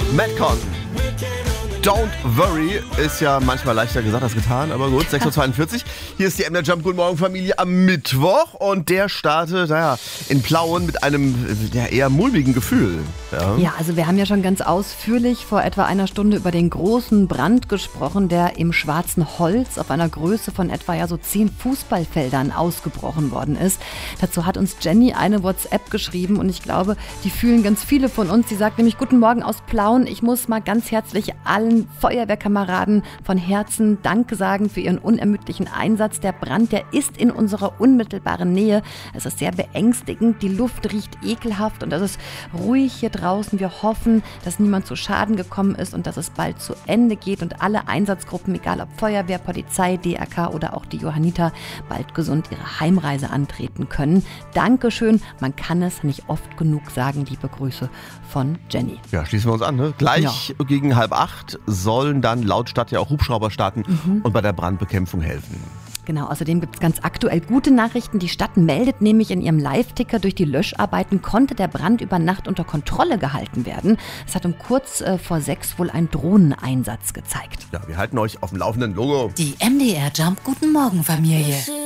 Madcon. Don't worry ist ja manchmal leichter gesagt als getan, aber gut, 6.42 Uhr. Hier ist die MDR Jump Guten Morgen Familie am Mittwoch und der startet in Plauen mit einem eher mulmigen Gefühl. Ja, also wir haben ja schon ganz ausführlich vor etwa einer Stunde über den großen Brand gesprochen, der im Schwarzen Holz auf einer Größe von etwa so 10 Fußballfeldern ausgebrochen worden ist. Dazu hat uns Jenny eine WhatsApp geschrieben und ich glaube, die fühlen ganz viele von uns. Sie sagt nämlich: Guten Morgen aus Plauen. Ich muss mal ganz herzlich allen Feuerwehrkameraden von Herzen Danke sagen für ihren unermüdlichen Einsatz. Der Brand, der ist in unserer unmittelbaren Nähe. Es ist sehr beängstigend, die Luft riecht ekelhaft und es ist ruhig hier draußen. Wir hoffen, dass niemand zu Schaden gekommen ist und dass es bald zu Ende geht und alle Einsatzgruppen, egal ob Feuerwehr, Polizei, DRK oder auch die Johanniter, bald gesund ihre Heimreise antreten können. Dankeschön, man kann es nicht oft genug sagen. Liebe Grüße von Jenny. Ja, schließen wir uns an. Ne? Gleich gegen 7:30 sollen dann laut Stadt ja auch Hubschrauber starten und bei der Brandbekämpfung helfen. Genau, außerdem gibt es ganz aktuell gute Nachrichten. Die Stadt meldet nämlich in ihrem Live-Ticker, durch die Löscharbeiten konnte der Brand über Nacht unter Kontrolle gehalten werden. Es hat um kurz vor 6 wohl ein Drohneneinsatz gezeigt. Ja, wir halten euch auf dem Laufenden. Logo. Die MDR Jump Guten Morgen Familie.